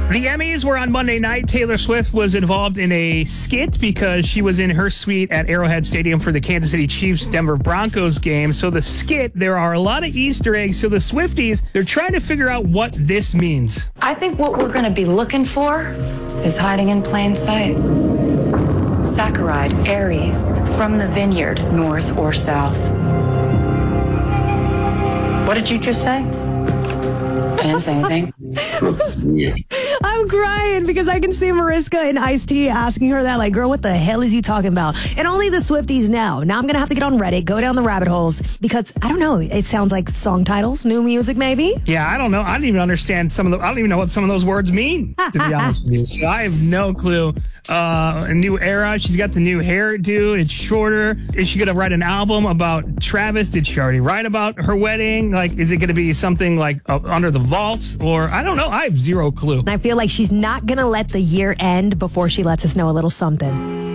The Emmys were on Monday night. Taylor Swift was involved in a skit because she was in her suite at Arrowhead Stadium for the Kansas City Chiefs-Denver Broncos game. So the skit, there are a lot of Easter eggs. So the Swifties, they're trying to figure out what this means. I think what we're going to be looking for is hiding in plain sight. Saccharide, Aries, from the vineyard, north or south. What did you just say? I didn't say anything. I'm crying because I can see Mariska and Ice-T asking her that, like, girl, what the hell is you talking about? And only the Swifties know. Now I'm going to have to get on Reddit, go down the rabbit holes, because I don't know. It sounds like song titles, new music maybe. Yeah, I don't know. I don't even understand I don't even know what some of those words mean, to be honest with you. So I have no clue. A new era. She's got the new hairdo. It's shorter. Is she going to write an album about Travis? Did she already write about her wedding? Like, is it going to be something like Under the Vault? Or I don't know. I have zero clue. And I feel like she's not going to let the year end before she lets us know a little something.